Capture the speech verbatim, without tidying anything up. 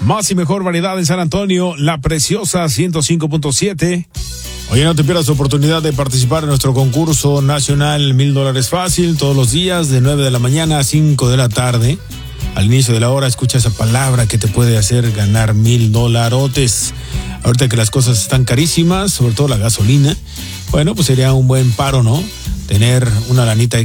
Más y mejor variedad en San Antonio, La Preciosa ciento cinco punto siete. Oye, no te pierdas la oportunidad de participar en nuestro concurso nacional Mil Dólares Fácil todos los días de nueve de la mañana a cinco de la tarde. Al inicio de la hora escucha esa palabra que te puede hacer ganar mil dolarotes. Ahorita que las cosas están carísimas, sobre todo la gasolina, bueno, pues sería un buen paro, ¿no? Tener una lanita